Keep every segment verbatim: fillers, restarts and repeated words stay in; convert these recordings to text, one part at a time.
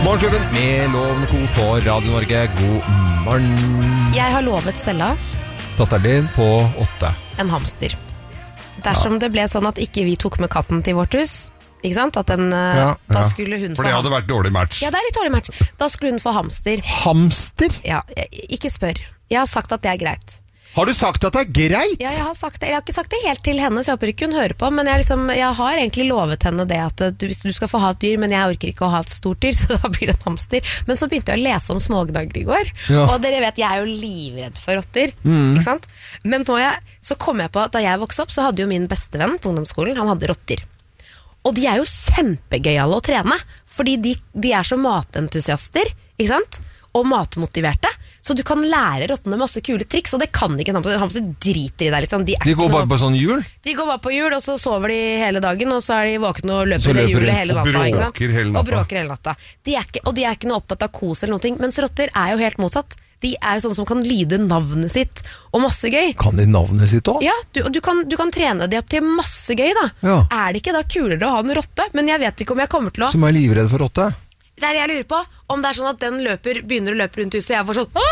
Morgenklubben med Loven Co på Radio Norge. God morgen. Jeg har lovet Stella Datteren din på åtte. En hamster. Dersom ja. det ble sånn at ikke vi tok med katten til vårt hus, ikke sant? At den, ja, da ja. skulle hun For det hadde vært dårlig match. Ja, det er litt dårlig match. Da skulle hun få hamster. Hamster? Ja, ikke spør. Jeg har sagt at det er greit. Har du sagt at det er greit? Ja, jeg har sagt det. Jeg har ikke sagt det helt til henne, så jeg håper ikke hun hører på. Men jeg, liksom, jeg har egentlig lovet henne det at du, hvis du skal få ha et dyr, men jeg orker ikke å ha et stort dyr, så da blir det en hamster. Men så begynte jeg å lese om smågnager i går. Ja. Og dere vet, jeg er jo livredd for rotter. Mm. Ikke sant? Men nå jeg, så kom jeg på at da jeg vokste opp, så hadde jo min bestevenn på ungdomsskolen, han hadde rotter. Og de er jo kjempegøyale å trene, fordi de, de er så matentusiaster, ikke sant? Og matmotiverte, så du kan lære rottene masse kule triks, og det kan ikke en hamster. Hamster driter i deg, liksom. De, de går bare på sånn hjul? De går bare på hjul, og så sover de hele dagen, og så er de våkne og løper, løper det hjulet hele natta, ikke sant? Hele natta. Og bråker hele natta. De er ikke, og de er ikke noe opptatt av kos eller noe, mens rotter er jo helt motsatt. De er jo sånne som kan lyde navnet sitt, og masse gøy. Kan de navnet sitt også? Ja, du, du, kan, du kan trene de opp til masse gøy, da. Ja. Er det ikke da kulere å ha en rotte? Men jeg vet ikke om jeg kommer til å... Som er livredd for rotte? Det er det jeg lurer på. Om det er sånn at den løper, begynner å løpe rundt huset, og jeg får sånn...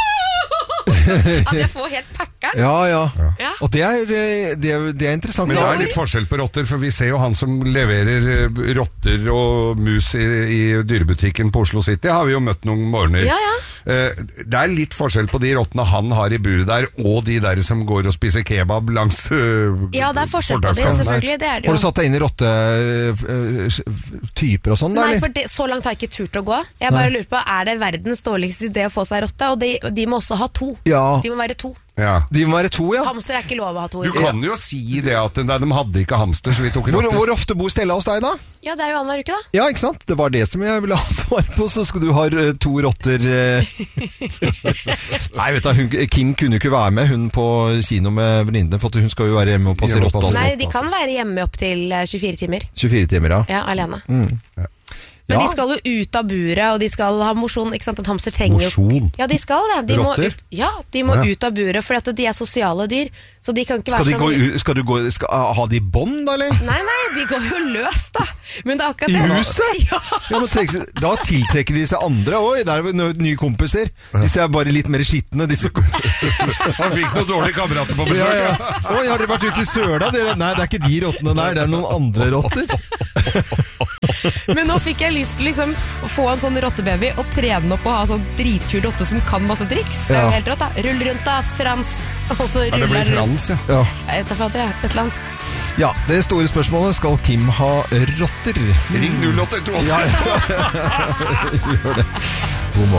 At jeg får helt packeren. Ja, ja, ja. Og det er, det, er, det er interessant. Men det er litt forskjell på rotter, for vi ser jo han som leverer rotter og mus i, i dyrebutikken på Oslo City, har vi jo møtt noen morgener. Ja, ja. Det er litt forskjell på de rottene han har i buret der, og de der som går og spiser kebab langs Ja, det er forskjell på det, selvfølgelig. Det er det jo. Har du satt deg inn i rottetyper og sånn? Nei, for det, så langt har jeg ikke turt å gå. Jeg bare lurer på, er det verdens dårligste idé å få seg rotte? Og de, de må også ha to. Ja. De må være to. Ja. De må være to, ja. Hamster er ikke lov å ha to. Du kan jo si det at de hadde ikke hamster, så vi tok rotter. Hvor, hvor ofte bor Stella hos deg da? Ja, det er jo annenhver uke da. Ja, ikke sant? Det var det som jeg ville ha svar på, så skal du ha to rotter. Nei, vet du, hun, Kim kunne jo ikke være med, hun på kino med venninnene, for hun skal jo være hjemme og passe rotter. Nei, de kan være hjemme opp til tjuefire timer. tjuefire timer, ja. Ja, alene. Mm. Ja. Men ja. de skal jo ut av buret, og de skal ha mosjon, ikke sant? En hamster trenger jo... Mosjon? Ja, de skal det. De rotter? Må ut, ja, de må ja. ut av buret, for at de er sosiale dyr, så de kan ikke skal være de sånn... Gå, skal du gå, skal, ha de bånd, da, eller? Nei, nei, de går jo løs, da. Men det er akkurat det. I huset? Ja. Ja, men tenk, da tiltrekker de seg andre. Oi, der er noen nye kompiser. Disse er bare litt mer skittende. Disse... Han fikk noen dårlige kamerater på besøk. Ja, ja. Oi, har dere vært ute i søla? Dere? Nei, det er ikke de rottene der, det er noen andre rotter. Men nå fikk jeg lyst til liksom å få en sånn rottebaby og trene den opp og ha sånn dritkul rotte som kan masse triks. Det er jo helt rått, da. Rull rundt da, Frans. Og så ja, det blir Frans, ja. Ja. Jeg vet da fader, jeg. Et eller annet. Ja, det store spørsmålet, skal Kim ha rotter? Ring null åtte to åtte. Ja, ja. Gjør det.